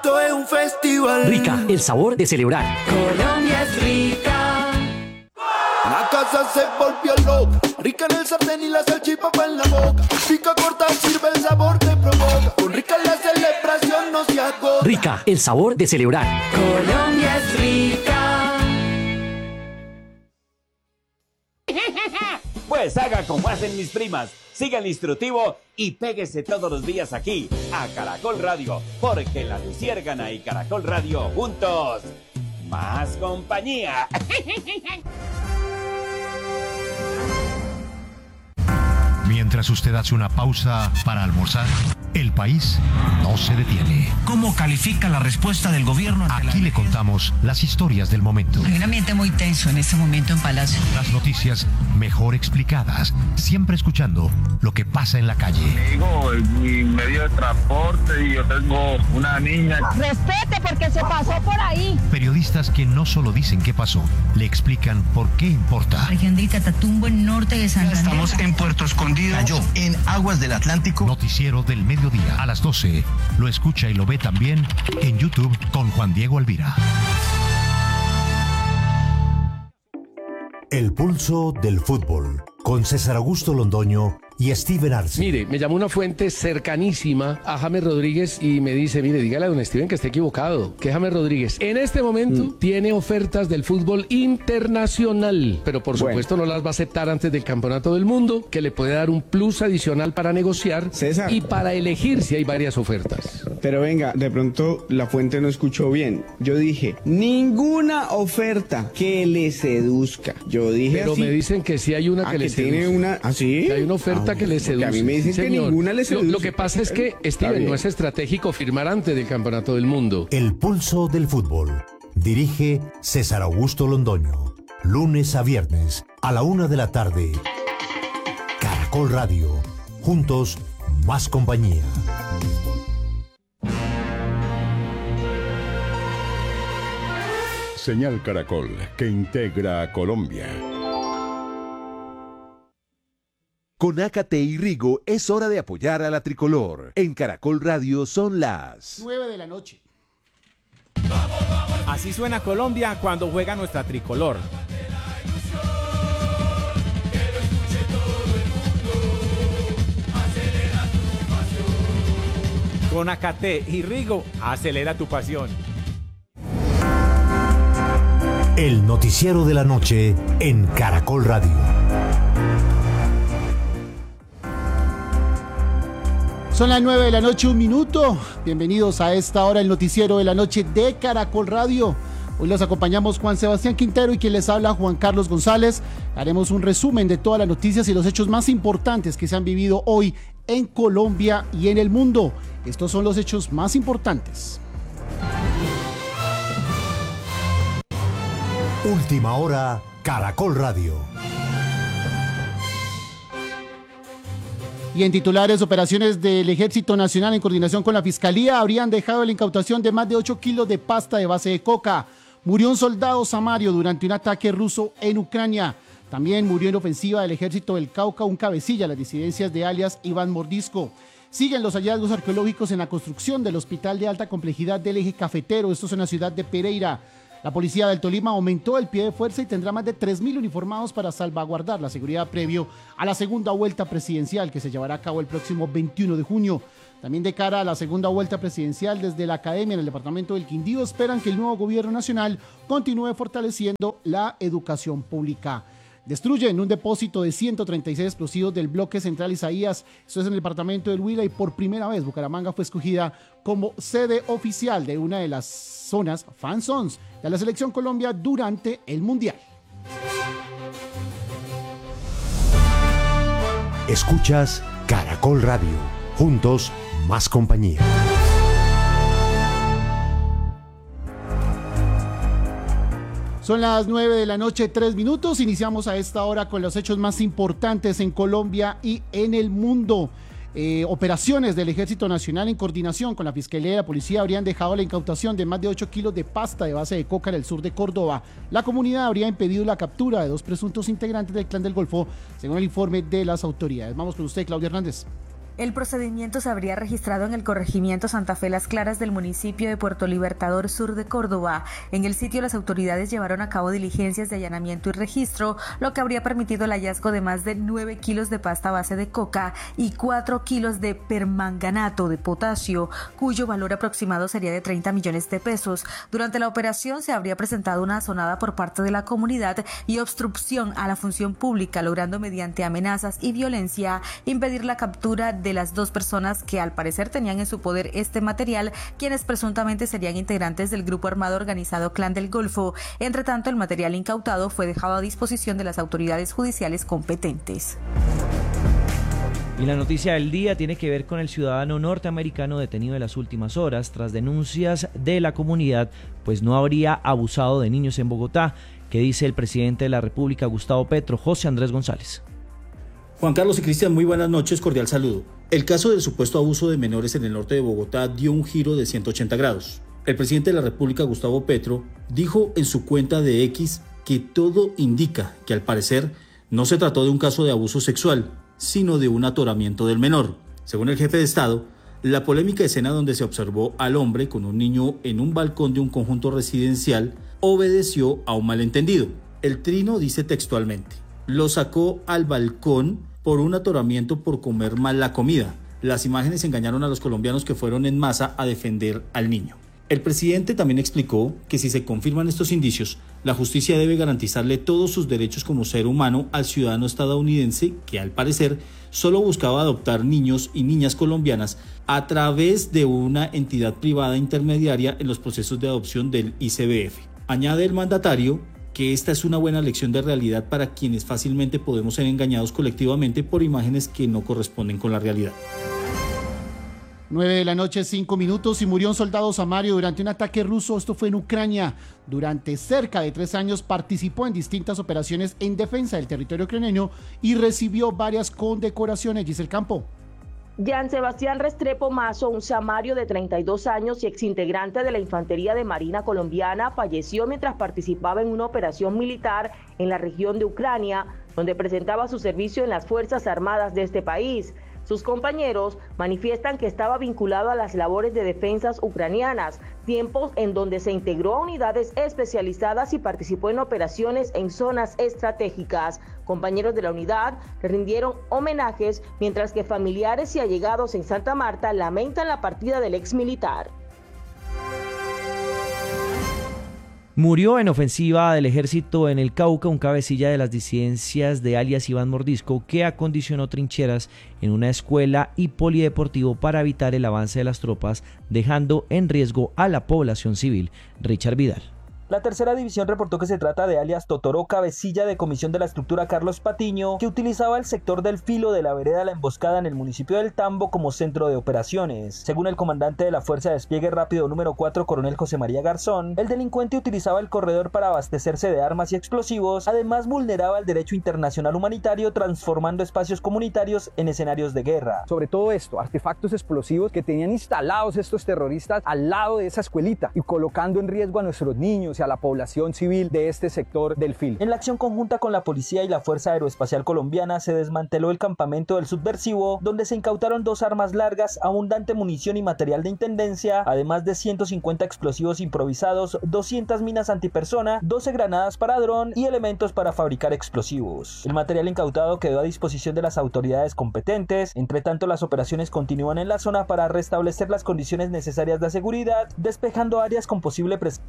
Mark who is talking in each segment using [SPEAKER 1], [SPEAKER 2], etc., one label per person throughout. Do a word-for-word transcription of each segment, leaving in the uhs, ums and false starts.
[SPEAKER 1] Esto es un festival.
[SPEAKER 2] Rica, el sabor de celebrar.
[SPEAKER 3] Colombia es rica.
[SPEAKER 1] La casa se volvió loca. Rica en el sartén y la salchipapa en la boca. Pica corta, sirve el sabor te provoca. Con Rica la celebración no se agota.
[SPEAKER 2] Rica, el sabor de celebrar.
[SPEAKER 3] Colombia es rica.
[SPEAKER 4] Pues haga como hacen mis primas. Siga el instructivo y péguese todos los días aquí a Caracol Radio, porque La Luciérgana y Caracol Radio juntos, más compañía.
[SPEAKER 5] Mientras usted hace una pausa para almorzar, el país no se detiene.
[SPEAKER 6] ¿Cómo califica la respuesta del gobierno?
[SPEAKER 5] Aquí le contamos las historias del momento.
[SPEAKER 7] Hay un ambiente muy tenso en este momento en Palacio.
[SPEAKER 5] Las noticias mejor explicadas, siempre escuchando lo que pasa en la calle.
[SPEAKER 8] Digo, mi medio de transporte y yo tengo una niña.
[SPEAKER 9] Respete porque se pasó por ahí.
[SPEAKER 5] Periodistas que no solo dicen qué pasó, le explican por qué importa.
[SPEAKER 7] Región de Catatumbo, en norte de Santander.
[SPEAKER 6] Estamos en Puerto Escondido. Cayó en aguas del Atlántico.
[SPEAKER 5] Noticiero del mediodía a las doce. Lo escucha y lo ve también en YouTube con Juan Diego Alvira.
[SPEAKER 10] El pulso del fútbol con César Augusto Londoño y Steven Arce.
[SPEAKER 11] Mire, me llamó una fuente cercanísima a James Rodríguez y me dice, mire, dígale a don Steven que está equivocado, que James Rodríguez en este momento mm. tiene ofertas del fútbol internacional, pero por supuesto bueno. no las va a aceptar antes del Campeonato del Mundo, que le puede dar un plus adicional para negociar César. Y para elegir si hay varias ofertas.
[SPEAKER 12] Pero venga, de pronto la fuente no escuchó bien. Yo dije, ninguna oferta que le seduzca. Yo dije
[SPEAKER 11] Pero
[SPEAKER 12] así.
[SPEAKER 11] me dicen que sí hay una
[SPEAKER 12] ah,
[SPEAKER 11] que, que le
[SPEAKER 12] tiene
[SPEAKER 11] seduzca.
[SPEAKER 12] una, ¿ah, sí?
[SPEAKER 11] Que hay una oferta ah, que le seduce.
[SPEAKER 12] A mí me dicen
[SPEAKER 11] sí,
[SPEAKER 12] que ninguna le seduce.
[SPEAKER 11] Lo, lo que pasa es que, Steven, no es estratégico firmar antes del Campeonato del Mundo.
[SPEAKER 10] El pulso del fútbol. Dirige César Augusto Londoño. Lunes a viernes a la una de la tarde. Caracol Radio. Juntos, más compañía.
[SPEAKER 13] Señal Caracol, que integra a Colombia.
[SPEAKER 14] Con Ácate y Rigo es hora de apoyar a la tricolor. En Caracol Radio son las
[SPEAKER 15] nueve de la noche.
[SPEAKER 16] Así suena Colombia cuando juega nuestra tricolor. Con Ácate y Rigo, acelera tu pasión.
[SPEAKER 10] El noticiero de la noche en Caracol Radio.
[SPEAKER 15] Son las nueve de la noche, un minuto. Bienvenidos a esta hora, el noticiero de la noche de Caracol Radio. Hoy los acompañamos Juan Sebastián Quintero y quien les habla, Juan Carlos González. Haremos un resumen de todas las noticias y los hechos más importantes que se han vivido hoy en Colombia y en el mundo. Estos son los hechos más importantes.
[SPEAKER 10] Última hora, Caracol Radio.
[SPEAKER 15] Y en titulares, operaciones del Ejército Nacional en coordinación con la Fiscalía habrían dejado la incautación de más de ocho kilos de pasta de base de coca. Murió un soldado samario durante un ataque ruso en Ucrania. También murió en ofensiva del Ejército del Cauca un cabecilla de las disidencias de alias Iván Mordisco. Siguen los hallazgos arqueológicos en la construcción del Hospital de Alta Complejidad del Eje Cafetero, esto es en la ciudad de Pereira. La policía del Tolima aumentó el pie de fuerza y tendrá más de tres mil uniformados para salvaguardar la seguridad previo a la segunda vuelta presidencial que se llevará a cabo el próximo veintiuno de junio. También de cara a la segunda vuelta presidencial, desde la academia en el departamento del Quindío esperan que el nuevo gobierno nacional continúe fortaleciendo la educación pública. Destruyen un depósito de ciento treinta y seis explosivos del bloque central Isaías, esto es en el departamento del Huila, y por primera vez Bucaramanga fue escogida como sede oficial de una de las zonas fan zones de la Selección Colombia durante el Mundial.
[SPEAKER 10] Escuchas Caracol Radio, juntos más compañía.
[SPEAKER 15] Son las nueve de la noche, tres minutos. Iniciamos a esta hora con los hechos más importantes en Colombia y en el mundo. Eh, operaciones del Ejército Nacional en coordinación con la Fiscalía y la Policía habrían dejado la incautación de más de ocho kilos de pasta de base de coca en el sur de Córdoba. La comunidad habría impedido la captura de dos presuntos integrantes del Clan del Golfo, según el informe de las autoridades. Vamos con usted, Claudia Hernández.
[SPEAKER 17] El procedimiento se habría registrado en el corregimiento Santa Fe Las Claras del municipio de Puerto Libertador, sur de Córdoba. En el sitio las autoridades llevaron a cabo diligencias de allanamiento y registro, lo que habría permitido el hallazgo de más de nueve kilos de pasta a base de coca y cuatro kilos de permanganato de potasio, cuyo valor aproximado sería de treinta millones de pesos. Durante la operación se habría presentado una azonada por parte de la comunidad y obstrucción a la función pública, logrando mediante amenazas y violencia impedir la captura de las dos personas que al parecer tenían en su poder este material, quienes presuntamente serían integrantes del grupo armado organizado Clan del Golfo. Entre tanto, el material incautado fue dejado a disposición de las autoridades judiciales competentes.
[SPEAKER 18] Y la noticia del día tiene que ver con el ciudadano norteamericano detenido en las últimas horas tras denuncias de la comunidad, pues no habría abusado de niños en Bogotá. ¿Qué dice el presidente de la República, Gustavo Petro? José Andrés González.
[SPEAKER 19] Juan Carlos y Cristian, muy buenas noches, cordial saludo. El caso del supuesto abuso de menores en el norte de Bogotá dio un giro de ciento ochenta grados. El presidente de la República, Gustavo Petro, dijo en su cuenta de X que todo indica que al parecer no se trató de un caso de abuso sexual, sino de un atoramiento del menor. Según el jefe de Estado, la polémica escena donde se observó al hombre con un niño en un balcón de un conjunto residencial obedeció a un malentendido. El trino dice textualmente: lo sacó al balcón por un atoramiento por comer mal la comida. Las imágenes engañaron a los colombianos que fueron en masa a defender al niño. El presidente también explicó que si se confirman estos indicios, la justicia debe garantizarle todos sus derechos como ser humano al ciudadano estadounidense que al parecer solo buscaba adoptar niños y niñas colombianas a través de una entidad privada intermediaria en los procesos de adopción del I C B F. Añade el mandatario que esta es una buena lección de realidad para quienes fácilmente podemos ser engañados colectivamente por imágenes que no corresponden con la realidad.
[SPEAKER 15] nueve de la noche, cinco minutos, y murió un soldado samario durante un ataque ruso. Esto fue en Ucrania. Durante cerca de tres años participó en distintas operaciones en defensa del territorio ucraniano y recibió varias condecoraciones. Giselle Campo.
[SPEAKER 20] Jan Sebastián Restrepo Mazo, un samario de treinta y dos años y exintegrante de la Infantería de Marina colombiana, falleció mientras participaba en una operación militar en la región de Ucrania, donde presentaba su servicio en las Fuerzas Armadas de este país. Sus compañeros manifiestan que estaba vinculado a las labores de defensas ucranianas, tiempos en donde se integró a unidades especializadas y participó en operaciones en zonas estratégicas. Compañeros de la unidad le rindieron homenajes, mientras que familiares y allegados en Santa Marta lamentan la partida del ex militar.
[SPEAKER 18] Murió en ofensiva del ejército en el Cauca un cabecilla de las disidencias de alias Iván Mordisco que acondicionó trincheras en una escuela y polideportivo para evitar el avance de las tropas, dejando en riesgo a la población civil. Richard Vidal.
[SPEAKER 21] La tercera división reportó que se trata de alias Totoró, cabecilla de comisión de la estructura Carlos Patiño, que utilizaba el sector del filo de la vereda La Emboscada en el municipio del Tambo como centro de operaciones. Según el comandante de la Fuerza de Despliegue Rápido número cuatro, coronel José María Garzón, el delincuente utilizaba el corredor para abastecerse de armas y explosivos, además vulneraba el derecho internacional humanitario transformando espacios comunitarios en escenarios de guerra.
[SPEAKER 22] Sobre todo esto, artefactos explosivos que tenían instalados estos terroristas al lado de esa escuelita y colocando en riesgo a nuestros niños a la población civil de este sector del filo.
[SPEAKER 21] En la acción conjunta con la policía y la Fuerza Aeroespacial Colombiana se desmanteló el campamento del subversivo, donde se incautaron dos armas largas, abundante munición y material de intendencia, además de ciento cincuenta explosivos improvisados, doscientas minas antipersona, doce granadas para dron y elementos para fabricar explosivos. El material incautado quedó a disposición de las autoridades competentes. Entre tanto, las operaciones continúan en la zona para restablecer las condiciones necesarias de seguridad, despejando áreas con posible presencia.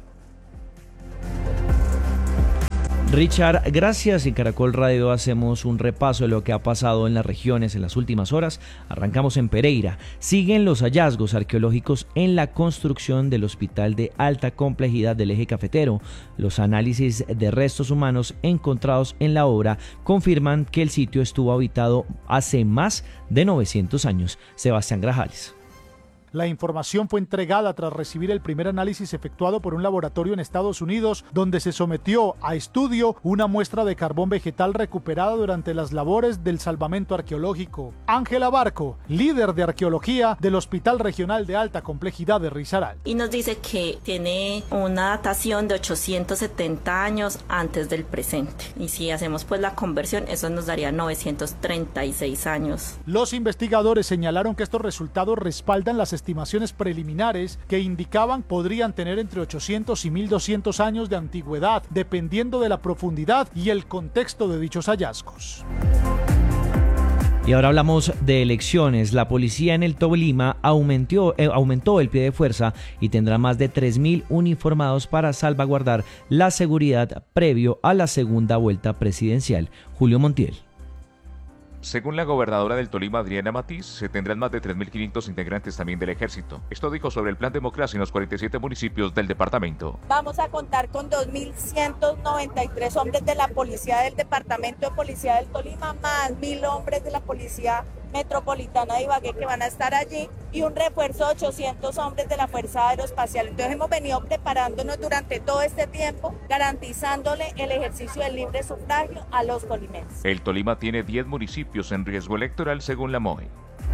[SPEAKER 18] Richard, gracias. En Caracol Radio hacemos un repaso de lo que ha pasado en las regiones en las últimas horas. Arrancamos en Pereira. Siguen los hallazgos arqueológicos en la construcción del hospital de alta complejidad del eje cafetero. Los análisis de restos humanos encontrados en la obra confirman que el sitio estuvo habitado hace más de novecientos años. Sebastián Grajales.
[SPEAKER 1] La información fue entregada tras recibir el primer análisis efectuado por un laboratorio en Estados Unidos, donde se sometió a estudio una muestra de carbón vegetal recuperada durante las labores del salvamento arqueológico. Ángela Barco, líder de arqueología del Hospital Regional de Alta Complejidad de Risaralda.
[SPEAKER 2] Y nos dice que tiene una datación de ochocientos setenta años antes del presente. Y si hacemos pues la conversión, eso nos daría novecientos treinta y seis años.
[SPEAKER 1] Los investigadores señalaron que estos resultados respaldan las estimaciones preliminares que indicaban podrían tener entre ochocientos y mil doscientos años de antigüedad, dependiendo de la profundidad y el contexto de dichos hallazgos.
[SPEAKER 18] Y ahora hablamos de elecciones. La policía en el Tolima aumentó, eh, aumentó el pie de fuerza y tendrá más de tres mil uniformados para salvaguardar la seguridad previo a la segunda vuelta presidencial. Julio Montiel.
[SPEAKER 23] Según la gobernadora del Tolima, Adriana Matiz, se tendrán más de tres mil quinientos integrantes también del ejército. Esto dijo sobre el plan Democracia en los cuarenta y siete municipios del departamento.
[SPEAKER 24] Vamos a contar con dos mil ciento noventa y tres hombres de la policía del departamento de policía del Tolima, más mil hombres de la policía metropolitana de Ibagué que van a estar allí y un refuerzo de ochocientos hombres de la Fuerza Aeroespacial. Entonces hemos venido preparándonos durante todo este tiempo, garantizándole el ejercicio del libre sufragio a los tolimenses.
[SPEAKER 23] El Tolima tiene diez municipios en riesgo electoral según la M O E.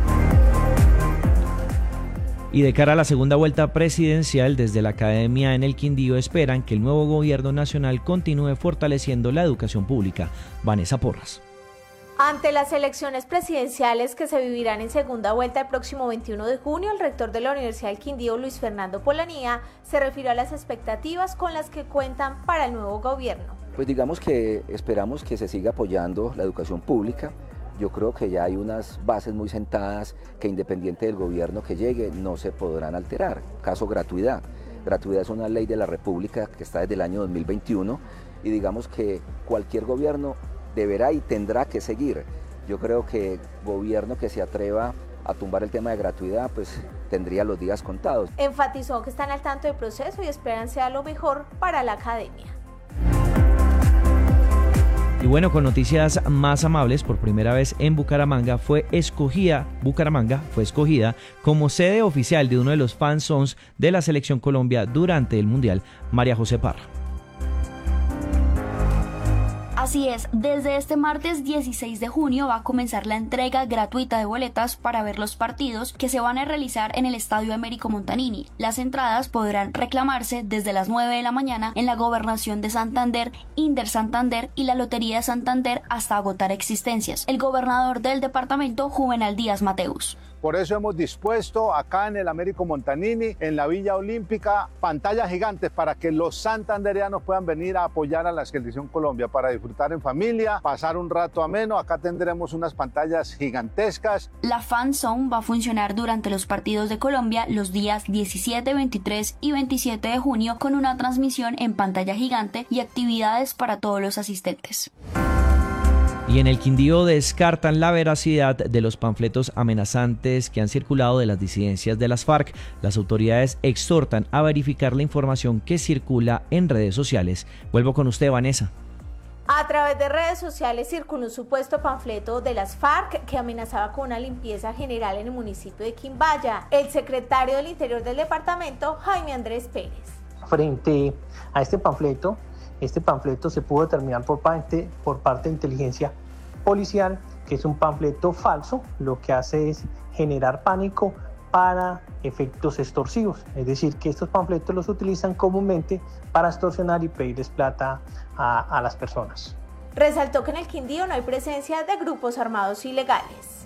[SPEAKER 18] Y de cara a la segunda vuelta presidencial, desde la Academia en el Quindío esperan que el nuevo gobierno nacional continúe fortaleciendo la educación pública. Vanessa Porras.
[SPEAKER 25] Ante las elecciones presidenciales que se vivirán en segunda vuelta el próximo veintiuno de junio, el rector de la Universidad del Quindío, Luis Fernando Polanía, se refirió a las expectativas con las que cuentan para el nuevo gobierno.
[SPEAKER 26] Pues digamos que esperamos que se siga apoyando la educación pública. Yo creo que ya hay unas bases muy sentadas que independiente del gobierno que llegue no se podrán alterar. Caso gratuidad. Gratuidad es una ley de la República que está desde el año dos mil veintiuno y digamos que cualquier gobierno deberá y tendrá que seguir. Yo creo que gobierno que se atreva a tumbar el tema de gratuidad, pues tendría los días contados.
[SPEAKER 25] Enfatizó que están al tanto del proceso y esperan sea lo mejor para la academia.
[SPEAKER 18] Y bueno, con noticias más amables, por primera vez en Bucaramanga fue escogida, Bucaramanga fue escogida como sede oficial de uno de los fan zones de la Selección Colombia durante el Mundial. María José Parra.
[SPEAKER 27] Así es, desde este martes dieciséis de junio va a comenzar la entrega gratuita de boletas para ver los partidos que se van a realizar en el Estadio Américo Montanini. Las entradas podrán reclamarse desde las nueve de la mañana en la Gobernación de Santander, Inder Santander y la Lotería de Santander hasta agotar existencias. El gobernador del departamento, Juvenal Díaz Mateus.
[SPEAKER 28] Por eso hemos dispuesto acá en el Américo Montanini, en la Villa Olímpica, pantallas gigantes para que los santandereanos puedan venir a apoyar a la Selección Colombia para disfrutar en familia, pasar un rato ameno. Acá tendremos unas pantallas gigantescas.
[SPEAKER 27] La Fan Zone va a funcionar durante los partidos de Colombia los días diecisiete, veintitrés y veintisiete de junio con una transmisión en pantalla gigante y actividades para todos los asistentes.
[SPEAKER 18] Y en el Quindío descartan la veracidad de los panfletos amenazantes que han circulado de las disidencias de las FARC. Las autoridades exhortan a verificar la información que circula en redes sociales. Vuelvo con usted, Vanessa.
[SPEAKER 25] A través de redes sociales circuló un supuesto panfleto de las FARC que amenazaba con una limpieza general en el municipio de Quimbaya. El secretario del Interior del departamento, Jaime Andrés Pérez.
[SPEAKER 29] Frente a este panfleto, Este panfleto se pudo determinar por parte, por parte de inteligencia policial que es un panfleto falso, lo que hace es generar pánico para efectos extorsivos, es decir, que estos panfletos los utilizan comúnmente para extorsionar y pedirles plata a, a las personas.
[SPEAKER 25] Resaltó que en el Quindío no hay presencia de grupos armados ilegales.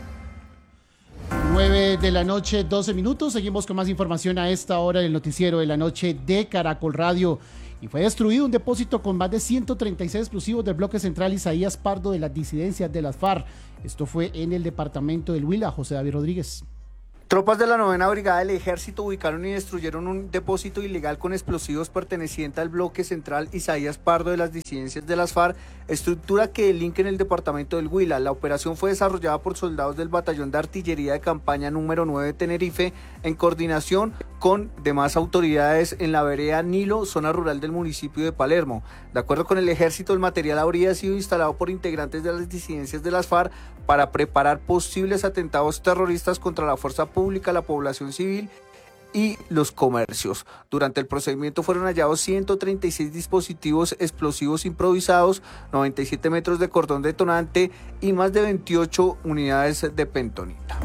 [SPEAKER 15] nueve de la noche, doce minutos. Seguimos con más información a esta hora del noticiero de la noche de Caracol Radio. Y fue destruido un depósito con más de ciento treinta y seis explosivos del bloque central Isaías Pardo de las disidencias de las FARC. Esto fue en el departamento del Huila. José David Rodríguez.
[SPEAKER 30] Tropas de la novena Brigada del Ejército ubicaron y destruyeron un depósito ilegal con explosivos perteneciente al bloque central Isaías Pardo de las disidencias de las FARC, estructura que delinque en el departamento del Huila. La operación fue desarrollada por soldados del Batallón de Artillería de Campaña número nueve de Tenerife, en coordinación con demás autoridades en la vereda Nilo, zona rural del municipio de Palermo. De acuerdo con el Ejército, el material habría sido instalado por integrantes de las disidencias de las FARC para preparar posibles atentados terroristas contra la fuerza pública, la población civil y los comercios. Durante el procedimiento fueron hallados ciento treinta y seis dispositivos explosivos improvisados, noventa y siete metros de cordón detonante y más de veintiocho unidades de pentonita.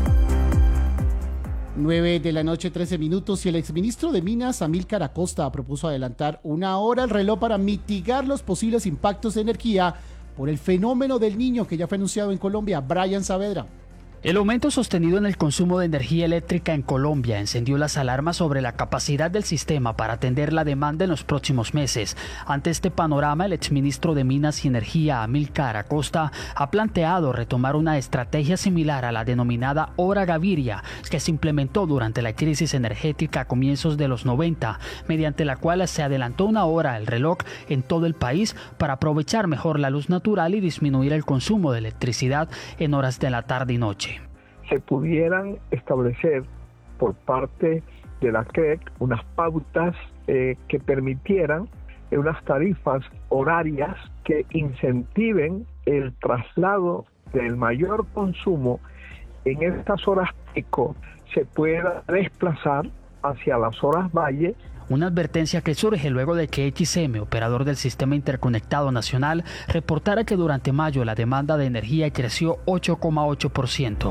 [SPEAKER 15] nueve de la noche, trece minutos, y el exministro de Minas, Amílcar Acosta, propuso adelantar una hora el reloj para mitigar los posibles impactos de energía por el fenómeno del Niño que ya fue anunciado en Colombia. Brian Saavedra.
[SPEAKER 3] El aumento sostenido en el consumo de energía eléctrica en Colombia encendió las alarmas sobre la capacidad del sistema para atender la demanda en los próximos meses. Ante este panorama, el exministro de Minas y Energía, Amílcar Acosta, ha planteado retomar una estrategia similar a la denominada Hora Gaviria, que se implementó durante la crisis energética a comienzos de los noventa, mediante la cual se adelantó una hora el reloj en todo el país para aprovechar mejor la luz natural y disminuir el consumo de electricidad en horas de la tarde y noche.
[SPEAKER 4] Se pudieran establecer por parte de la C R E C unas pautas eh, que permitieran eh, unas tarifas horarias que incentiven el traslado del mayor consumo en estas horas pico, se pueda desplazar hacia las horas valle.
[SPEAKER 3] Una advertencia que surge luego de que X M, operador del Sistema Interconectado Nacional, reportara que durante mayo la demanda de energía creció ocho coma ocho por ciento.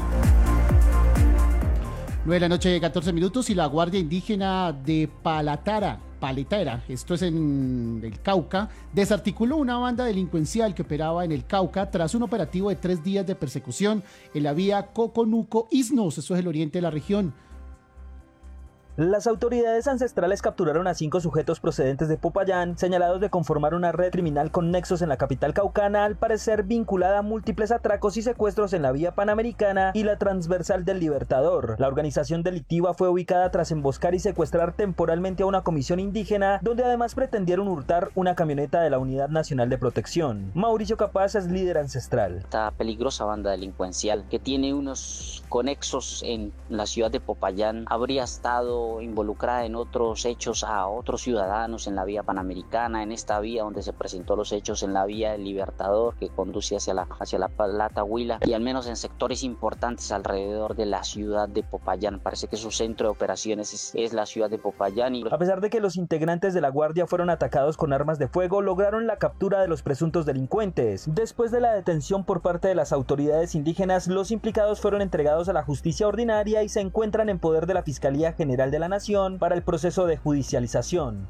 [SPEAKER 15] nueve de la noche, catorce minutos, y la Guardia Indígena de Palatara, Paletera, esto es en el Cauca, desarticuló una banda delincuencial que operaba en el Cauca tras un operativo de tres días de persecución en la vía Coconuco-Isnos, eso es el oriente de la región.
[SPEAKER 21] Las autoridades ancestrales capturaron a cinco sujetos procedentes de Popayán, señalados de conformar una red criminal con nexos en la capital caucana, al parecer vinculada a múltiples atracos y secuestros en la vía Panamericana y la transversal del Libertador. La organización delictiva fue ubicada tras emboscar y secuestrar temporalmente a una comisión indígena, donde además pretendieron hurtar una camioneta de la Unidad Nacional de Protección. Mauricio Capaz es líder ancestral.
[SPEAKER 5] Esta peligrosa banda delincuencial, que tiene unos conexos en la ciudad de Popayán, habría estado involucrada en otros hechos a otros ciudadanos en la vía Panamericana, en esta vía donde se presentó los hechos en la vía del Libertador que conduce hacia la, hacia la Plata Huila, y al menos en sectores importantes alrededor de la ciudad de Popayán. Parece que su centro de operaciones es, es la ciudad de Popayán. Y...
[SPEAKER 21] A pesar de que los integrantes de la Guardia fueron atacados con armas de fuego, lograron la captura de los presuntos delincuentes. Después de la detención por parte de las autoridades indígenas, los implicados fueron entregados a la justicia ordinaria y se encuentran en poder de la Fiscalía General de la Nación para el proceso de judicialización.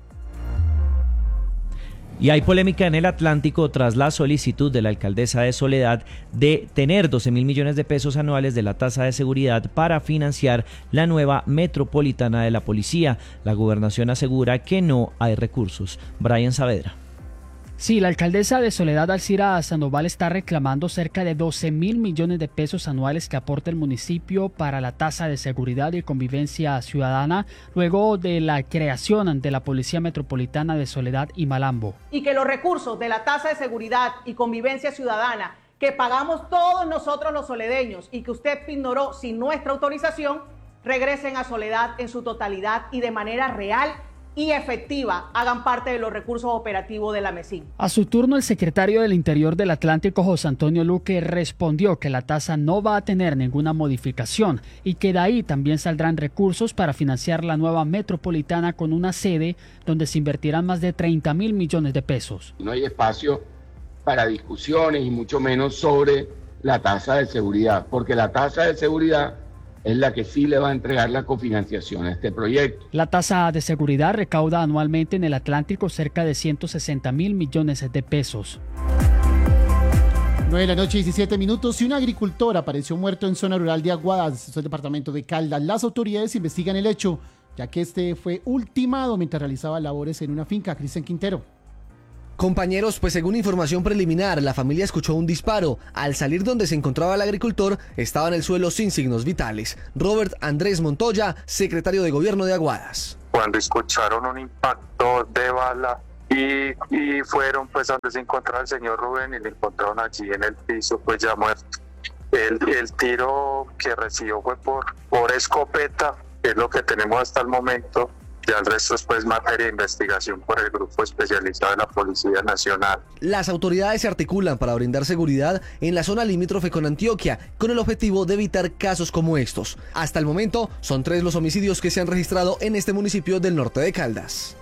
[SPEAKER 18] Y hay polémica en el Atlántico tras la solicitud de la alcaldesa de Soledad de tener doce mil millones de pesos anuales de la tasa de seguridad para financiar la nueva metropolitana de la policía. La gobernación asegura que no hay recursos. Brian Saavedra.
[SPEAKER 3] Sí, la alcaldesa de Soledad, Alcira Sandoval, está reclamando cerca de doce mil millones de pesos anuales que aporta el municipio para la tasa de seguridad y convivencia ciudadana luego de la creación de la Policía Metropolitana de Soledad y Malambo.
[SPEAKER 6] Y que los recursos de la tasa de seguridad y convivencia ciudadana que pagamos todos nosotros los soledeños y que usted ignoró sin nuestra autorización, regresen a Soledad en su totalidad y de manera real y efectiva, hagan parte de los recursos operativos de la MESIN.
[SPEAKER 3] A su turno, el secretario del Interior del Atlántico, José Antonio Luque, respondió que la tasa no va a tener ninguna modificación y que de ahí también saldrán recursos para financiar la nueva metropolitana con una sede donde se invertirán más de treinta mil millones de pesos.
[SPEAKER 7] No hay espacio para discusiones y mucho menos sobre la tasa de seguridad, porque la tasa de seguridad es la que sí le va a entregar la cofinanciación a este proyecto.
[SPEAKER 3] La tasa de seguridad recauda anualmente en el Atlántico cerca de ciento sesenta mil millones de pesos.
[SPEAKER 15] nueve de la noche, diecisiete minutos, y un agricultor apareció muerto en zona rural de Aguadas, es el departamento de Caldas. Las autoridades investigan el hecho, ya que este fue ultimado mientras realizaba labores en una finca. Cristian Quintero.
[SPEAKER 8] Compañeros, pues según información preliminar, la familia escuchó un disparo. Al salir donde se encontraba el agricultor, estaba en el suelo sin signos vitales. Robert Andrés Montoya, secretario de Gobierno de Aguadas.
[SPEAKER 9] Cuando escucharon un impacto de bala y, y fueron pues donde se encontraba el señor Rubén y le encontraron allí en el piso pues ya muerto. El, el tiro que recibió fue por, por escopeta, que es lo que tenemos hasta el momento. Ya el resto es pues materia de investigación por el grupo especializado de la Policía Nacional.
[SPEAKER 8] Las autoridades se articulan para brindar seguridad en la zona limítrofe con Antioquia, con el objetivo de evitar casos como estos. Hasta el momento, son tres los homicidios que se han registrado en este municipio del norte de Caldas.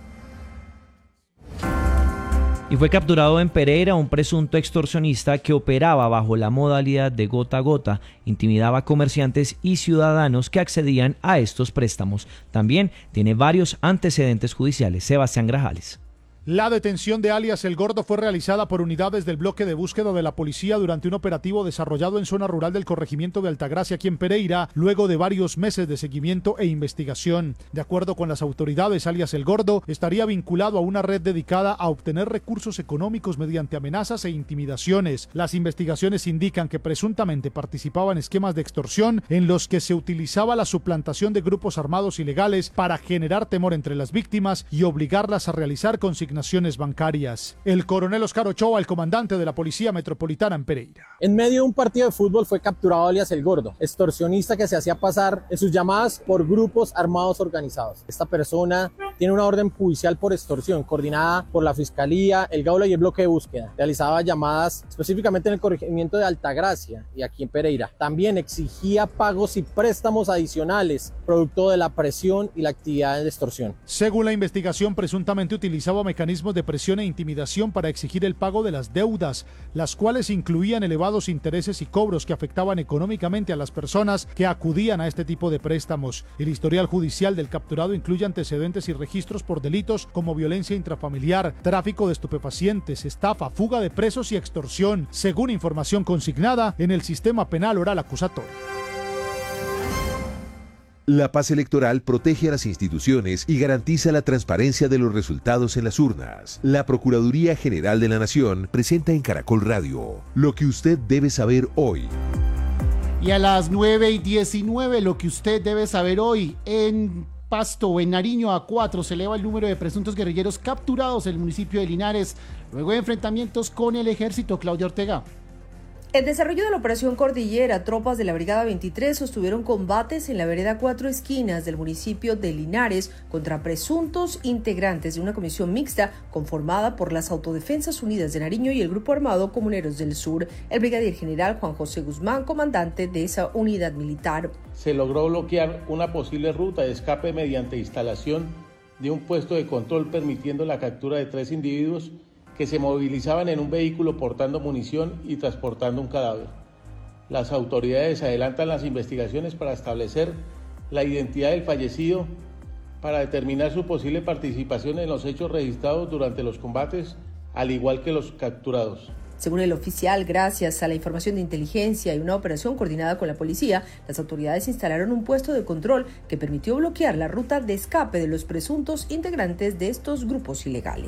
[SPEAKER 18] Y fue capturado en Pereira un presunto extorsionista que operaba bajo la modalidad de gota a gota, intimidaba a comerciantes y ciudadanos que accedían a estos préstamos. También tiene varios antecedentes judiciales. Sebastián Grajales.
[SPEAKER 1] La detención de alias El Gordo fue realizada por unidades del bloque de búsqueda de la policía durante un operativo desarrollado en zona rural del corregimiento de Altagracia, aquí en Pereira, luego de varios meses de seguimiento e investigación. De acuerdo con las autoridades, alias El Gordo estaría vinculado a una red dedicada a obtener recursos económicos mediante amenazas e intimidaciones. Las investigaciones indican que presuntamente participaba en esquemas de extorsión en los que se utilizaba la suplantación de grupos armados ilegales para generar temor entre las víctimas y obligarlas a realizar consignaciones bancarias. El coronel Oscar Ochoa, el comandante de la Policía Metropolitana en Pereira.
[SPEAKER 10] En medio de un partido de fútbol fue capturado alias El Gordo, extorsionista que se hacía pasar en sus llamadas por grupos armados organizados. Esta persona tiene una orden judicial por extorsión coordinada por la Fiscalía, el Gaula y el bloque de búsqueda. Realizaba llamadas específicamente en el corregimiento de Altagracia y aquí en Pereira. También exigía pagos y préstamos adicionales, producto de la presión y la actividad de extorsión.
[SPEAKER 1] Según la investigación, presuntamente utilizaba mecanismos de presión e intimidación para exigir el pago de las deudas, las cuales incluían elevados intereses y cobros que afectaban económicamente a las personas que acudían a este tipo de préstamos. El historial judicial del capturado incluye antecedentes y registros por delitos como violencia intrafamiliar, tráfico de estupefacientes, estafa, fuga de presos y extorsión, según información consignada en el sistema penal oral acusatorio.
[SPEAKER 11] La paz electoral protege a las instituciones y garantiza la transparencia de los resultados en las urnas. La Procuraduría General de la Nación presenta en Caracol Radio lo que usted debe saber hoy.
[SPEAKER 15] Y a las nueve y diecinueve, lo que usted debe saber hoy. En Pasto, en Nariño, a cuatro se eleva el número de presuntos guerrilleros capturados en el municipio de Linares, luego de enfrentamientos con el ejército. Claudia Ortega.
[SPEAKER 12] En desarrollo de la operación Cordillera, tropas de la Brigada veintitrés sostuvieron combates en la vereda Cuatro Esquinas del municipio de Linares contra presuntos integrantes de una comisión mixta conformada por las Autodefensas Unidas de Nariño y el Grupo Armado Comuneros del Sur. El brigadier general Juan José Guzmán, comandante de esa unidad militar.
[SPEAKER 13] Se logró bloquear una posible ruta de escape mediante instalación de un puesto de control, permitiendo la captura de tres individuos que se movilizaban en un vehículo portando munición y transportando un cadáver. Las autoridades adelantan las investigaciones para establecer la identidad del fallecido, para determinar su posible participación en los hechos registrados durante los combates, al igual que los capturados.
[SPEAKER 12] Según el oficial, gracias a la información de inteligencia y una operación coordinada con la policía, las autoridades instalaron un puesto de control que permitió bloquear la ruta de escape de los presuntos integrantes de estos grupos ilegales.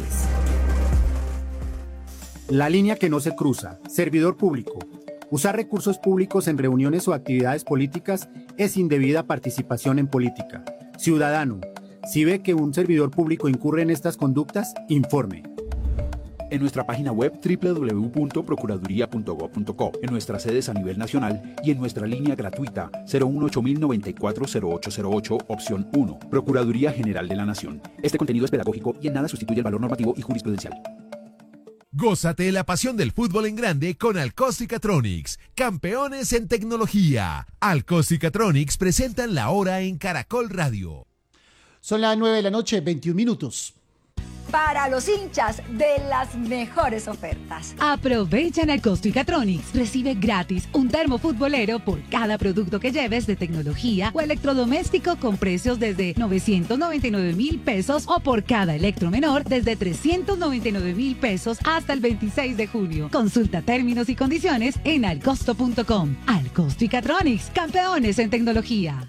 [SPEAKER 14] La línea que no se cruza. Servidor público. Usar recursos públicos en reuniones o actividades políticas es indebida participación en política. Ciudadano, si ve que un servidor público incurre en estas conductas, informe.
[SPEAKER 16] En nuestra página web doble u doble u doble u punto procuraduría punto gob punto co, en nuestras sedes a nivel nacional y en nuestra línea gratuita cero uno ocho mil noventa y cuatro cero ocho cero ocho, opción uno, Procuraduría General de la Nación. Este contenido es pedagógico y en nada sustituye el valor normativo y jurisprudencial.
[SPEAKER 17] Gózate la pasión del fútbol en grande con Alcóstica-Tronics, campeones en tecnología. Alcóstica-Tronics presentan la hora en Caracol Radio.
[SPEAKER 15] Son las nueve de la noche, veintiún minutos.
[SPEAKER 19] Para los hinchas de las mejores ofertas.
[SPEAKER 20] Aprovecha en Alcóstica-Tronics. Recibe gratis un termo futbolero por cada producto que lleves de tecnología o electrodoméstico con precios desde novecientos noventa y nueve mil pesos o por cada electromenor desde trescientos noventa y nueve mil pesos hasta el veintiséis de junio. Consulta términos y condiciones en alcosto punto com. Alcóstica-Tronics, campeones en tecnología.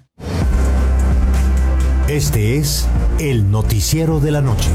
[SPEAKER 22] Este es el noticiero de la noche.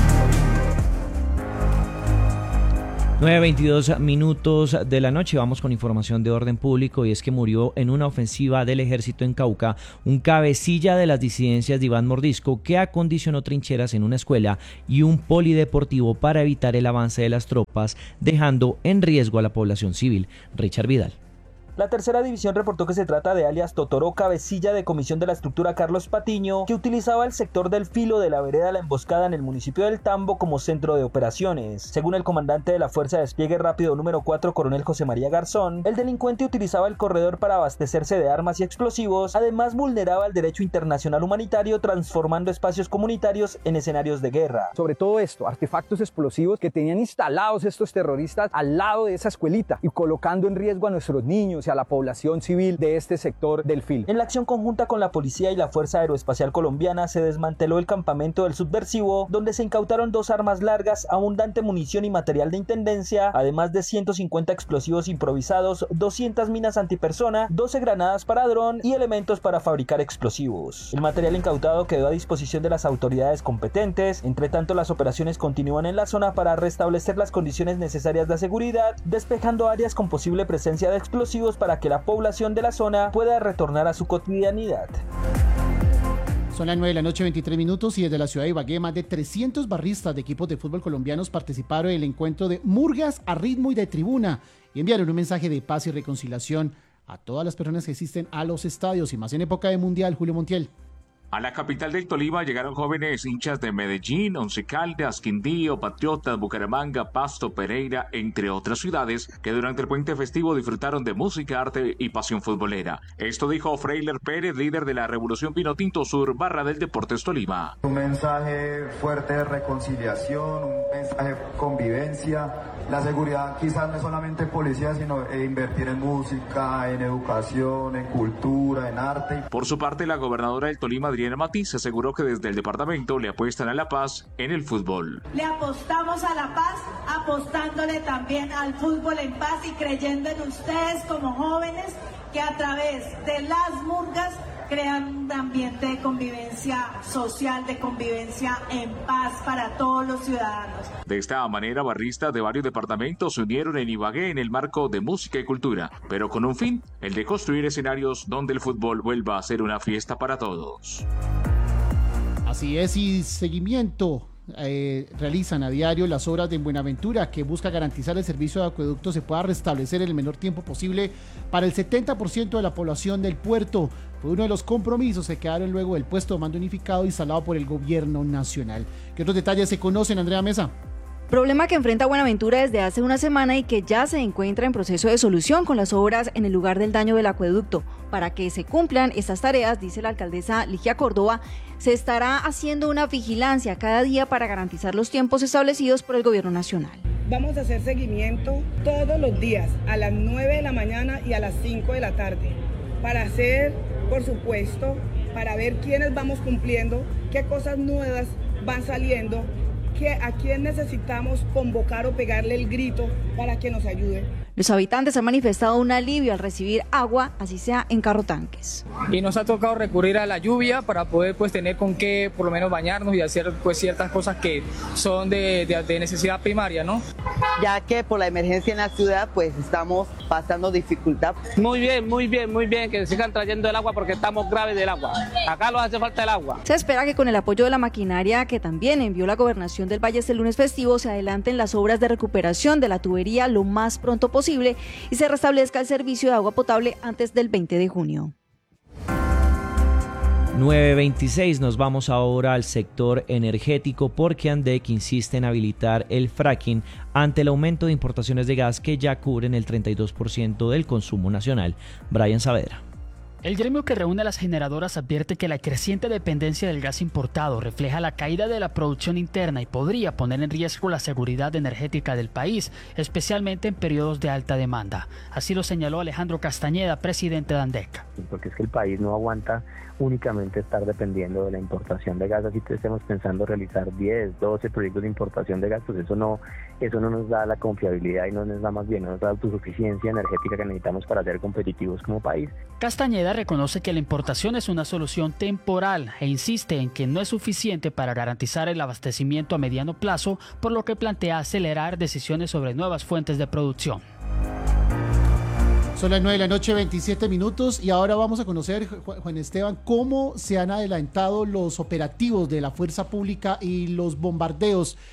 [SPEAKER 18] nueve veintidós minutos de la noche, vamos con información de orden público y es que murió en una ofensiva del ejército en Cauca un cabecilla de las disidencias de Iván Mordisco que acondicionó trincheras en una escuela y un polideportivo para evitar el avance de las tropas, dejando en riesgo a la población civil. Richard Vidal.
[SPEAKER 21] La tercera división reportó que se trata de alias Totoró, cabecilla de comisión de la estructura Carlos Patiño, que utilizaba el sector del Filo de la vereda La Emboscada en el municipio del Tambo como centro de operaciones. Según el comandante de la Fuerza de Despliegue Rápido número cuatro, coronel José María Garzón, el delincuente utilizaba el corredor para abastecerse de armas y explosivos, además vulneraba el derecho internacional humanitario transformando espacios comunitarios en escenarios de guerra.
[SPEAKER 2] Sobre todo esto, artefactos explosivos que tenían instalados estos terroristas al lado de esa escuelita y colocando en riesgo a nuestros niños y a la población civil de este sector del Filo.
[SPEAKER 21] En la acción conjunta con la policía y la Fuerza Aeroespacial Colombiana se desmanteló el campamento del subversivo, donde se incautaron dos armas largas, abundante munición y material de intendencia, además de ciento cincuenta explosivos improvisados, doscientas minas antipersona, doce granadas para dron y elementos para fabricar explosivos. El material incautado quedó a disposición de las autoridades competentes. Entre tanto, las operaciones continúan en la zona para restablecer las condiciones necesarias de seguridad, despejando áreas con posible presencia de explosivos para que la población de la zona pueda retornar a su cotidianidad.
[SPEAKER 15] Son las nueve de la noche, veintitrés minutos, y desde la ciudad de Ibagué, más de trescientos barristas de equipos de fútbol colombianos participaron en el encuentro de Murgas a ritmo y de tribuna y enviaron un mensaje de paz y reconciliación a todas las personas que asisten a los estadios, y más en época de mundial. Julio Montiel.
[SPEAKER 4] A la capital del Tolima llegaron jóvenes hinchas de Medellín, Once Caldas, Quindío, Patriotas, Bucaramanga, Pasto, Pereira, entre otras ciudades, que durante el puente festivo disfrutaron de música, arte y pasión futbolera. Esto dijo Freiler Pérez, líder de la Revolución Pinotinto Sur, barra del Deportes Tolima.
[SPEAKER 23] Un mensaje fuerte de reconciliación, un mensaje de convivencia. La seguridad quizás no es solamente policía, sino invertir en música, en educación, en cultura, en arte.
[SPEAKER 4] Por su parte, la gobernadora del Tolima, Adriana Matiz, aseguró que desde el departamento le apuestan a la paz en el fútbol.
[SPEAKER 24] Le apostamos a la paz, apostándole también al fútbol en paz y creyendo en ustedes como jóvenes que a través de las murgas crean un ambiente de convivencia social, de convivencia en paz para todos los ciudadanos.
[SPEAKER 4] De esta manera, barristas de varios departamentos se unieron en Ibagué en el marco de música y cultura, pero con un fin, el de construir escenarios donde el fútbol vuelva a ser una fiesta para todos.
[SPEAKER 15] Así es, y seguimiento eh, realizan a diario las obras de Buenaventura, que busca garantizar el servicio de acueducto se pueda restablecer en el menor tiempo posible para el setenta por ciento de la población del puerto. Fue uno de los compromisos que quedaron luego del puesto de mando unificado instalado por el gobierno nacional. ¿Qué otros detalles se conocen, Andrea Mesa?
[SPEAKER 25] Problema que enfrenta Buenaventura desde hace una semana y que ya se encuentra en proceso de solución con las obras en el lugar del daño del acueducto. Para que se cumplan estas tareas, dice la alcaldesa Ligia Córdoba, se estará haciendo una vigilancia cada día para garantizar los tiempos establecidos por el gobierno nacional.
[SPEAKER 26] Vamos a hacer seguimiento todos los días a las nueve de la mañana y a las cinco de la tarde para hacer, por supuesto, para ver quiénes vamos cumpliendo, qué cosas nuevas van saliendo, que a quién necesitamos convocar o pegarle el grito para que nos ayude.
[SPEAKER 25] Los habitantes han manifestado un alivio al recibir agua, así sea en carrotanques.
[SPEAKER 27] Y nos ha tocado recurrir a la lluvia para poder pues tener con qué por lo menos bañarnos y hacer pues ciertas cosas que son de, de, de necesidad primaria, ¿no?
[SPEAKER 28] Ya que por la emergencia en la ciudad pues estamos pasando dificultad.
[SPEAKER 27] Muy bien, muy bien, muy bien, que sigan trayendo el agua porque estamos graves del agua. Acá nos hace falta el agua.
[SPEAKER 25] Se espera que con el apoyo de la maquinaria que también envió la gobernación del Valle este lunes festivo se adelanten las obras de recuperación de la tubería lo más pronto posible y se restablezca el servicio de agua potable antes del veinte de junio.
[SPEAKER 18] nueve veintiséis, nos vamos ahora al sector energético porque ANDEC insiste en habilitar el fracking ante el aumento de importaciones de gas que ya cubren el treinta y dos por ciento del consumo nacional. Brian Saavedra.
[SPEAKER 3] El gremio que reúne a las generadoras advierte que la creciente dependencia del gas importado refleja la caída de la producción interna y podría poner en riesgo la seguridad energética del país, especialmente en periodos de alta demanda. Así lo señaló Alejandro Castañeda, presidente de ANDEC.
[SPEAKER 29] Porque es que el país no aguanta únicamente estar dependiendo de la importación de gas, así que estemos pensando realizar diez, doce proyectos de importación de gas, pues eso no, eso no nos da la confiabilidad y no nos da más bien, no nos da la autosuficiencia energética que necesitamos para ser competitivos como país.
[SPEAKER 3] Castañeda reconoce que la importación es una solución temporal e insiste en que no es suficiente para garantizar el abastecimiento a mediano plazo, por lo que plantea acelerar decisiones sobre nuevas fuentes de producción.
[SPEAKER 15] Son las nueve de la noche, veintisiete minutos, y ahora vamos a conocer, Juan Esteban, cómo se han adelantado los operativos de la fuerza pública y los bombardeos.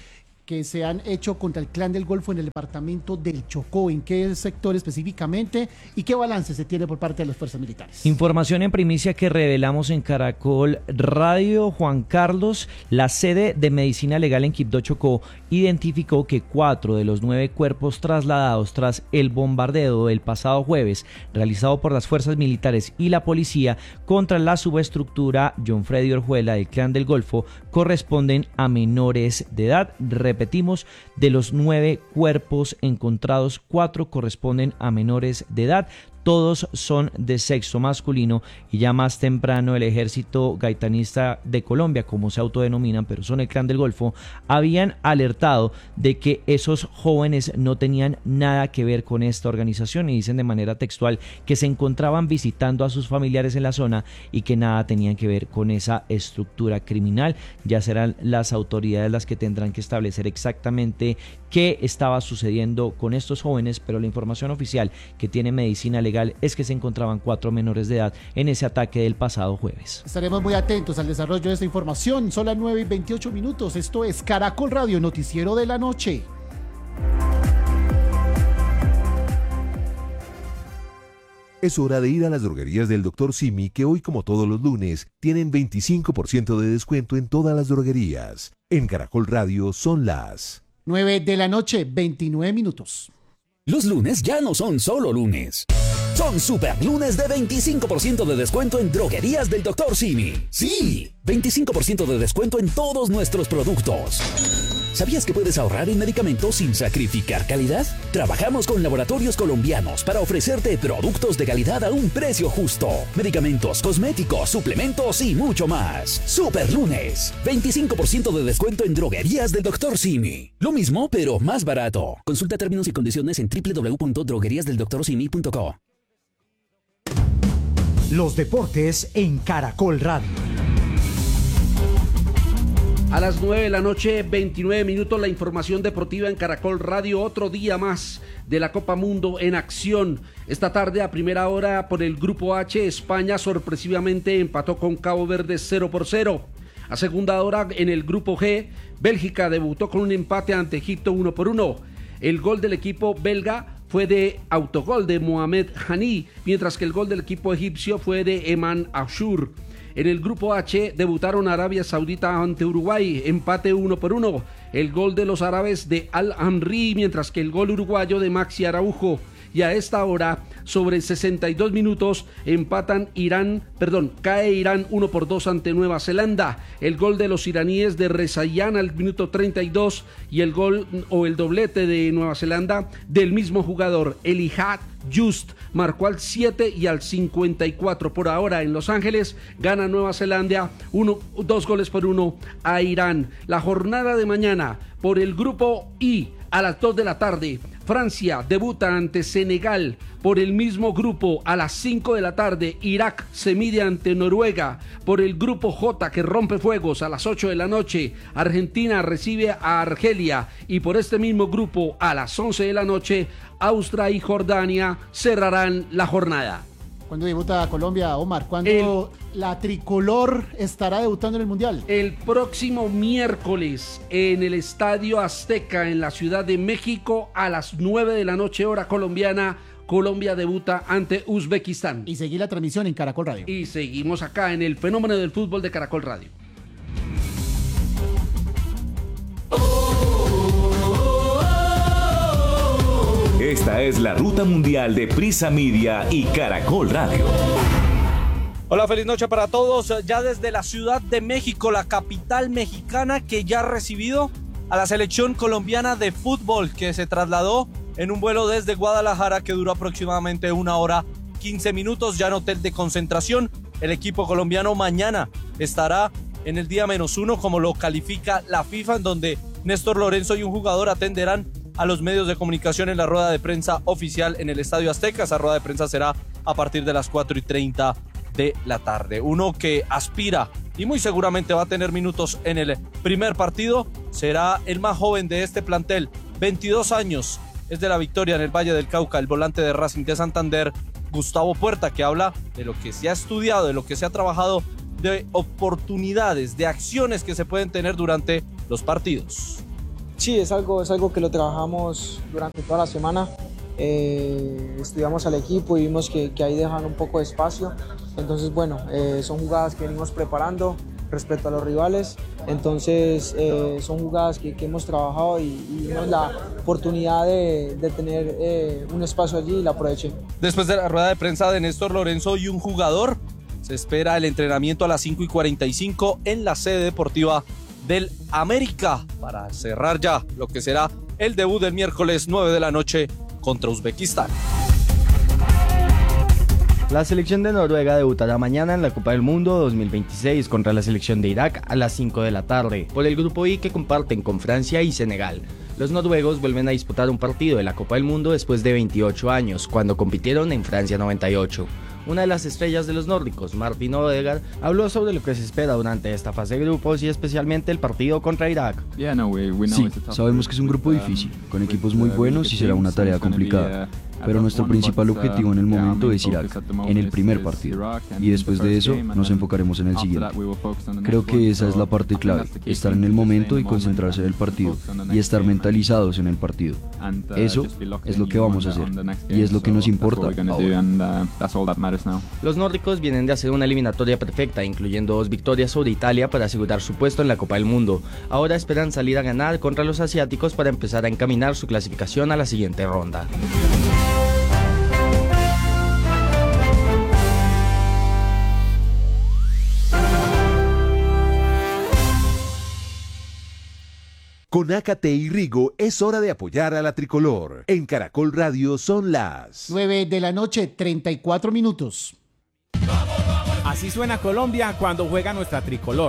[SPEAKER 15] que se han hecho contra el Clan del Golfo en el departamento del Chocó. ¿En qué sector específicamente y qué balance se tiene por parte de las fuerzas militares?
[SPEAKER 18] Información en primicia que revelamos en Caracol Radio. Juan Carlos, la sede de Medicina Legal en Quibdó, Chocó, identificó que cuatro de los nueve cuerpos trasladados tras el bombardeo del pasado jueves realizado por las fuerzas militares y la policía contra la subestructura John Freddy Orjuela del Clan del Golfo corresponden a menores de edad. Repetimos, de los nueve cuerpos encontrados, cuatro corresponden a menores de edad. Todos son de sexo masculino y ya más temprano el Ejército Gaitanista de Colombia, como se autodenominan, pero son el Clan del Golfo, habían alertado de que esos jóvenes no tenían nada que ver con esta organización y dicen de manera textual que se encontraban visitando a sus familiares en la zona y que nada tenían que ver con esa estructura criminal. Ya serán las autoridades las que tendrán que establecer exactamente qué estaba sucediendo con estos jóvenes, pero la información oficial que tiene Medicina Legal es que se encontraban cuatro menores de edad en ese ataque del pasado jueves.
[SPEAKER 15] Estaremos muy atentos al desarrollo de esta información. Son las nueve y veintiocho minutos. Esto es Caracol Radio, noticiero de la noche.
[SPEAKER 17] Es hora de ir a las droguerías del doctor Simi, que hoy, como todos los lunes, tienen veinticinco por ciento de descuento en todas las droguerías. En Caracol Radio son las
[SPEAKER 15] nueve de la noche, veintinueve minutos.
[SPEAKER 1] Los lunes ya no son solo lunes. Son super lunes de veinticinco por ciento de descuento en droguerías del doctor Simi. Sí, veinticinco por ciento de descuento en todos nuestros productos. ¿Sabías que puedes ahorrar en medicamentos sin sacrificar calidad? Trabajamos con laboratorios colombianos para ofrecerte productos de calidad a un precio justo. Medicamentos, cosméticos, suplementos y mucho más. Super lunes, veinticinco por ciento de descuento en droguerías del doctor Simi. Lo mismo, pero más barato. Consulta términos y condiciones en doble u doble u doble u punto droguerías del doctor simi punto co.
[SPEAKER 22] Los deportes en Caracol Radio.
[SPEAKER 5] A las nueve de la noche, veintinueve minutos, la información deportiva en Caracol Radio. Otro día más de la Copa Mundo en acción. Esta tarde, a primera hora, por el Grupo H, España sorpresivamente empató con Cabo Verde cero por cero. A segunda hora, en el Grupo G, Bélgica debutó con un empate ante Egipto uno por uno. El gol del equipo belga fue de autogol de Mohamed Hani, mientras que el gol del equipo egipcio fue de Eman Ashur. En el Grupo H debutaron Arabia Saudita ante Uruguay, empate uno por uno. El gol de los árabes de Al-Amri, mientras que el gol uruguayo de Maxi Araujo. Y a esta hora, sobre sesenta y dos minutos, empatan Irán, perdón, cae Irán uno por dos ante Nueva Zelanda. El gol de los iraníes de Rezaian al minuto treinta y dos y el gol o el doblete de Nueva Zelanda del mismo jugador, Elihad Just, marcó al siete y al cincuenta y cuatro. Por ahora en Los Ángeles gana Nueva Zelanda uno, dos goles por uno a Irán. La jornada de mañana por el Grupo I a las dos de la tarde. Francia debuta ante Senegal. Por el mismo grupo, a las cinco de la tarde, Irak se mide ante Noruega. Por el grupo J, que rompe fuegos, a las ocho de la noche, Argentina recibe a Argelia. Y por este mismo grupo, a las once de la noche, Austria y Jordania cerrarán la jornada.
[SPEAKER 15] ¿Cuándo debuta Colombia, Omar? ¿Cuándo el, la tricolor estará debutando en el Mundial?
[SPEAKER 5] El próximo miércoles en el Estadio Azteca en la Ciudad de México a las nueve de la noche hora colombiana. Colombia debuta ante Uzbekistán.
[SPEAKER 15] Y seguir la transmisión en Caracol Radio.
[SPEAKER 5] Y seguimos acá en el fenómeno del fútbol de Caracol Radio.
[SPEAKER 6] Esta es la ruta mundial de Prisa Media y Caracol Radio.
[SPEAKER 7] Hola, feliz noche para todos. Ya desde la Ciudad de México, la capital mexicana, que ya ha recibido a la selección colombiana de fútbol, que se trasladó en un vuelo desde Guadalajara que duró aproximadamente una hora quince minutos, ya en hotel de concentración. El equipo colombiano mañana estará en el día menos uno, como lo califica la FIFA, en donde Néstor Lorenzo y un jugador atenderán a los medios de comunicación en la rueda de prensa oficial en el Estadio Azteca. Esa rueda de prensa será a partir de las cuatro y treinta de la tarde. Uno que aspira y muy seguramente va a tener minutos en el primer partido será el más joven de este plantel, veintidós años, es de la Victoria en el Valle del Cauca, el volante de Racing de Santander, Gustavo Puerta, que habla de lo que se ha estudiado, de lo que se ha trabajado, de oportunidades, de acciones que se pueden tener durante los partidos.
[SPEAKER 8] Sí, es algo, es algo que lo trabajamos durante toda la semana. Eh, estudiamos al equipo y vimos que, que ahí dejan un poco de espacio. Entonces, bueno, eh, son jugadas que venimos preparando respecto a los rivales. Entonces, eh, son jugadas que, que hemos trabajado y, y vimos la oportunidad de, de tener eh, un espacio allí y la aproveché.
[SPEAKER 7] Después de la rueda de prensa de Néstor Lorenzo y un jugador, se espera el entrenamiento a las cinco y cuarenta y cinco en la sede deportiva del América para cerrar ya lo que será el debut del miércoles nueve de la noche contra Uzbekistán.
[SPEAKER 9] La selección de Noruega debutará mañana en la Copa del Mundo dos mil veintiséis contra la selección de Irak a las cinco de la tarde, por el grupo I que comparten con Francia y Senegal. Los noruegos vuelven a disputar un partido de la Copa del Mundo después de veintiocho años, cuando compitieron en Francia noventa y ocho. Una de las estrellas de los nórdicos, Martin Odegaard, habló sobre lo que se espera durante esta fase de grupos y especialmente el partido contra Irak.
[SPEAKER 10] Sí, sabemos que es un grupo difícil, con equipos muy buenos y será una tarea complicada. Pero nuestro principal objetivo en el momento es Irak, en el primer partido, y después de eso nos enfocaremos en el siguiente. Creo que esa es la parte clave, estar en el momento y concentrarse en el partido, y estar mentalizados en el partido. Eso es lo que vamos a hacer, y es lo que nos importa ahora.
[SPEAKER 9] Los nórdicos vienen de hacer una eliminatoria perfecta, incluyendo dos victorias sobre Italia para asegurar su puesto en la Copa del Mundo. Ahora esperan salir a ganar contra los asiáticos para empezar a encaminar su clasificación a la siguiente ronda.
[SPEAKER 17] Con Ácate y Rigo es hora de apoyar a la tricolor. En Caracol Radio son las
[SPEAKER 15] nueve de la noche, treinta y cuatro minutos.
[SPEAKER 11] Así suena Colombia cuando juega nuestra tricolor.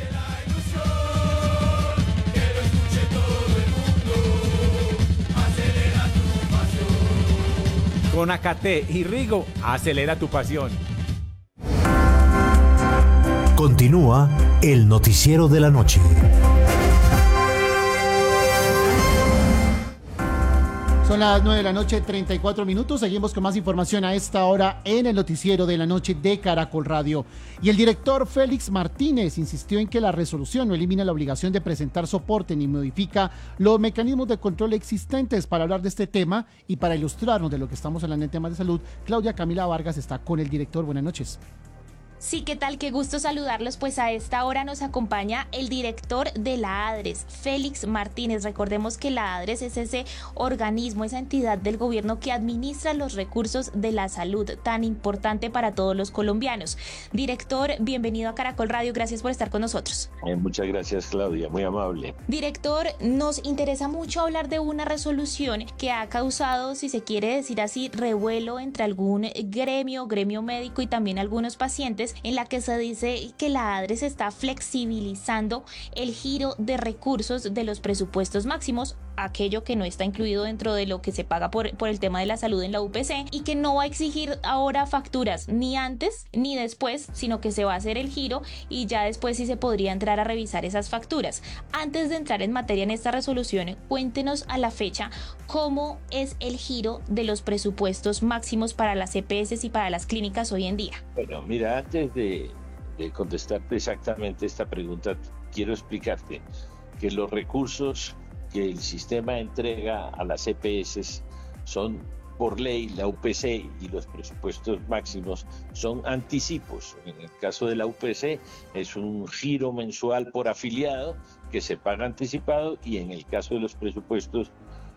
[SPEAKER 11] Con Ácate y Rigo, acelera tu pasión.
[SPEAKER 22] Continúa el noticiero de la noche.
[SPEAKER 15] Son las nueve de la noche, treinta y cuatro minutos. Seguimos con más información a esta hora en el noticiero de la noche de Caracol Radio. Y el director Félix Martínez insistió en que la resolución no elimina la obligación de presentar soporte ni modifica los mecanismos de control existentes. Para hablar de este tema y para ilustrarnos de lo que estamos hablando en temas de salud, Claudia Camila Vargas está con el director. Buenas noches.
[SPEAKER 12] Sí, ¿qué tal? Qué gusto saludarlos. Pues a esta hora nos acompaña el director de la ADRES, Félix Martínez. Recordemos que la ADRES es ese organismo, esa entidad del gobierno que administra los recursos de la salud, tan importante para todos los colombianos. Director, bienvenido a Caracol Radio, gracias por estar con nosotros.
[SPEAKER 13] Eh, muchas gracias, Claudia, muy amable.
[SPEAKER 12] Director, nos interesa mucho hablar de una resolución que ha causado, si se quiere decir así, revuelo entre algún gremio, gremio médico y también algunos pacientes, en la que se dice que la ADRES está flexibilizando el giro de recursos de los presupuestos máximos, aquello que no está incluido dentro de lo que se paga por, por el tema de la salud en la U P C, y que no va a exigir ahora facturas ni antes ni después, sino que se va a hacer el giro y ya después sí se podría entrar a revisar esas facturas. Antes de entrar en materia en esta resolución, cuéntenos a la fecha cómo es el giro de los presupuestos máximos para las E P S y para las clínicas hoy en día.
[SPEAKER 13] Bueno, mira, antes de, de contestarte exactamente esta pregunta, quiero explicarte que los recursos que el sistema entrega a las E P S son, por ley, la U P C y los presupuestos máximos son anticipos. En el caso de la U P C es un giro mensual por afiliado que se paga anticipado, y en el caso de los presupuestos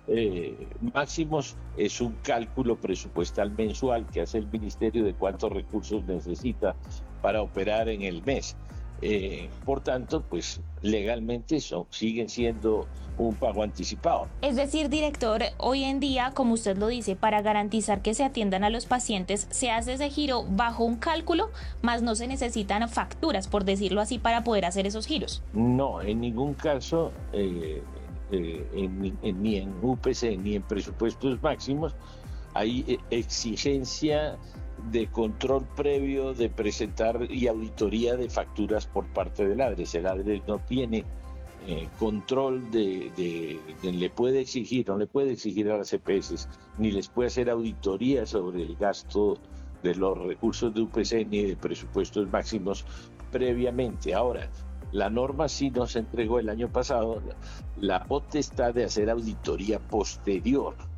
[SPEAKER 13] eh, máximos es un cálculo presupuestal mensual que hace el ministerio de cuántos recursos necesita para operar en el mes. Eh, por tanto, pues legalmente son, siguen siendo un pago anticipado.
[SPEAKER 12] Es decir, director, hoy en día, como usted lo dice, para garantizar que se atiendan a los pacientes, se hace ese giro bajo un cálculo, más no se necesitan facturas, por decirlo así, para poder hacer esos giros.
[SPEAKER 13] No, en ningún caso, eh, eh, en, en, ni en U P C ni en presupuestos máximos, hay exigencia de control previo de presentar y auditoría de facturas por parte del ADRES. El ADRES no tiene eh, control de, de, de, le puede exigir, no le puede exigir a las E P S, ni les puede hacer auditoría sobre el gasto de los recursos de U P C ni de presupuestos máximos previamente. Ahora, La norma sí nos entregó el año pasado la potestad de hacer auditoría posterior